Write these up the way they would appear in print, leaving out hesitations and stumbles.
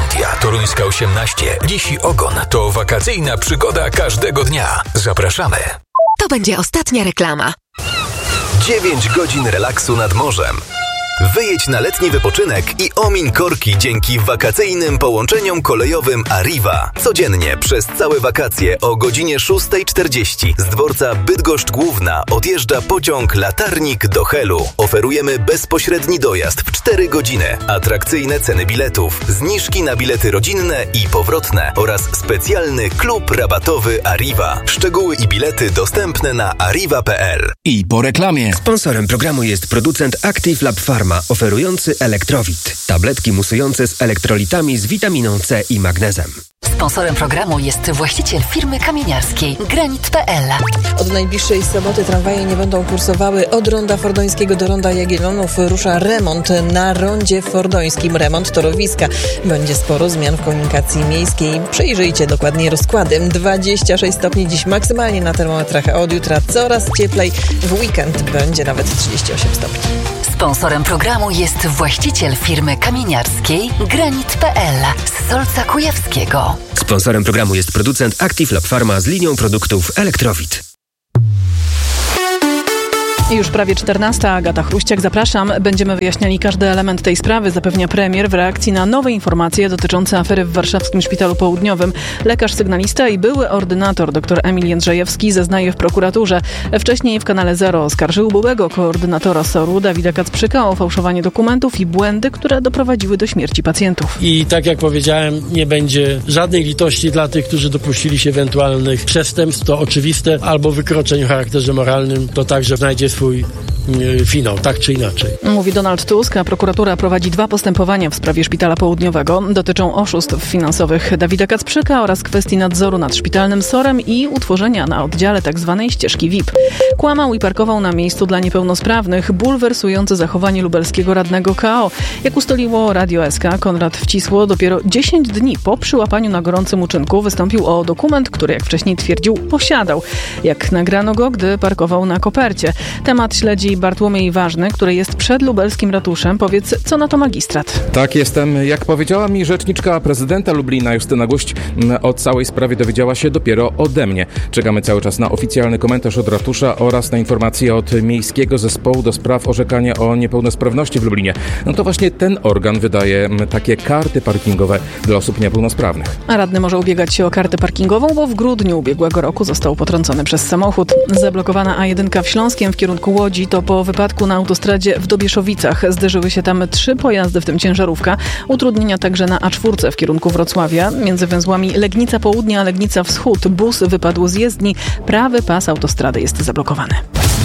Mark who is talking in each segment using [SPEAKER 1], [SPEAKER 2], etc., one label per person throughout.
[SPEAKER 1] Irlandia, Toruńska 18. Dziś i ogon to wakacyjna przygoda każdego dnia. Zapraszamy.
[SPEAKER 2] To będzie ostatnia reklama.
[SPEAKER 3] 9 godzin relaksu nad morzem. Wyjedź na letni wypoczynek i omiń korki dzięki wakacyjnym połączeniom kolejowym Arriva. Codziennie przez całe wakacje o godzinie 6:40 z dworca Bydgoszcz Główna odjeżdża pociąg Latarnik do Helu. Oferujemy bezpośredni dojazd w 4 godziny, atrakcyjne ceny biletów, zniżki na bilety rodzinne i powrotne oraz specjalny klub rabatowy Arriva. Szczegóły i bilety dostępne na arriva.pl.
[SPEAKER 4] I po reklamie.
[SPEAKER 5] Sponsorem programu jest producent Active Lab Pharma, oferujący Elektrowit. Tabletki musujące z elektrolitami z witaminą C i magnezem.
[SPEAKER 2] Sponsorem programu jest właściciel firmy kamieniarskiej Granit.pl.
[SPEAKER 6] Od najbliższej soboty tramwaje nie będą kursowały od ronda Fordońskiego do ronda Jagiellonów. Rusza remont na rondzie fordońskim, remont torowiska. Będzie sporo zmian w komunikacji miejskiej. Przejrzyjcie dokładnie rozkłady. 26 stopni dziś maksymalnie na termometrach, a od jutra coraz cieplej. W weekend będzie nawet 38 stopni.
[SPEAKER 2] Sponsorem programu jest właściciel firmy kamieniarskiej Granit.pl z Solca Kujawskiego.
[SPEAKER 5] Sponsorem programu jest producent Active Lab Pharma z linią produktów Elektrowit.
[SPEAKER 7] Już prawie 14. Agata Chruściak, zapraszam. Będziemy wyjaśniali każdy element tej sprawy, zapewnia premier w reakcji na nowe informacje dotyczące afery w warszawskim Szpitalu Południowym. Lekarz sygnalista i były ordynator dr Emil Jędrzejewski zeznaje w prokuraturze. Wcześniej w Kanale Zero oskarżył byłego koordynatora SOR-u Dawida Kacprzyka o fałszowanie dokumentów i błędy, które doprowadziły do śmierci pacjentów.
[SPEAKER 8] I tak jak powiedziałem, nie będzie żadnej litości dla tych, którzy dopuścili się ewentualnych przestępstw, to oczywiste, albo wykroczeń o charakterze moralnym, to także znajdzie swój finał, tak czy inaczej.
[SPEAKER 7] Mówi Donald Tusk, a prokuratura prowadzi 2 postępowania w sprawie Szpitala Południowego. Dotyczą oszustw finansowych Dawida Kacprzyka oraz kwestii nadzoru nad szpitalnym SOR-em i utworzenia na oddziale tzw. ścieżki VIP. Kłamał i parkował na miejscu dla niepełnosprawnych, bulwersujące zachowanie lubelskiego radnego KO. Jak ustaliło Radio SK, Konrad Wcisło dopiero 10 dni po przyłapaniu na gorącym uczynku wystąpił o dokument, który, jak wcześniej twierdził, posiadał. Jak nagrano go, gdy parkował na kopercie. Temat śledzi Bartłomiej Ważny, który jest przed lubelskim ratuszem. Powiedz, co na to magistrat?
[SPEAKER 9] Tak, jestem. Jak powiedziała mi rzeczniczka prezydenta Lublina Justyna Guść, o całej sprawie dowiedziała się dopiero ode mnie. Czekamy cały czas na oficjalny komentarz od ratusza oraz na informacje od Miejskiego Zespołu do spraw orzekania o niepełnosprawności w Lublinie. No to właśnie ten organ wydaje takie karty parkingowe dla osób niepełnosprawnych. A
[SPEAKER 7] radny może ubiegać się o kartę parkingową, bo w grudniu ubiegłego roku został potrącony przez samochód. Zablokowana A1 w Śląskiem w kierunku Łodzi to po wypadku na autostradzie w Dobieszowicach. Zderzyły się tam 3 pojazdy, w tym ciężarówka. Utrudnienia także na A4 w kierunku Wrocławia. Między węzłami Legnica Południe a Legnica Wschód bus wypadł z jezdni. Prawy pas autostrady jest zablokowany.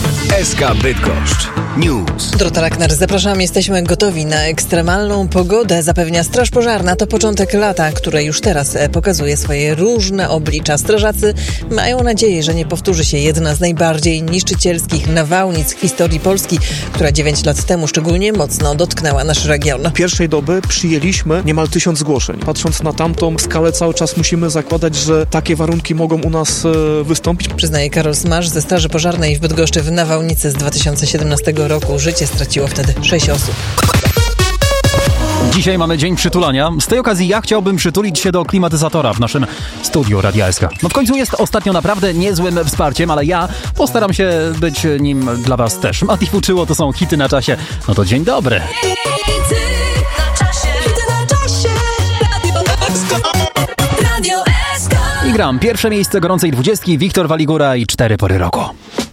[SPEAKER 3] SK Bydgoszcz News.
[SPEAKER 6] Dorota Lachner, zapraszam. Jesteśmy gotowi na ekstremalną pogodę, zapewnia Straż Pożarna. To początek lata, które już teraz pokazuje swoje różne oblicza. Strażacy mają nadzieję, że nie powtórzy się jedna z najbardziej niszczycielskich nawałnic w historii Polski, która 9 lat temu szczególnie mocno dotknęła nasz region.
[SPEAKER 10] Pierwszej doby przyjęliśmy niemal 1000 zgłoszeń. Patrząc na tamtą skalę, cały czas musimy zakładać, że takie warunki mogą u nas wystąpić.
[SPEAKER 6] Przyznaje Karol Smasz ze Straży Pożarnej w Bydgoszczy w nawałnicy z 2017 roku. Życie straciło wtedy 6 osób.
[SPEAKER 11] Dzisiaj mamy dzień przytulania. Z tej okazji ja chciałbym przytulić się do klimatyzatora w naszym studiu Radia SK. No w końcu jest ostatnio naprawdę niezłym wsparciem, ale ja postaram się być nim dla was też. Mati Fuczyło, to są hity na czasie. No to dzień dobry. I gram pierwsze miejsce gorącej 20, Wiktor Waligura i 4 pory roku.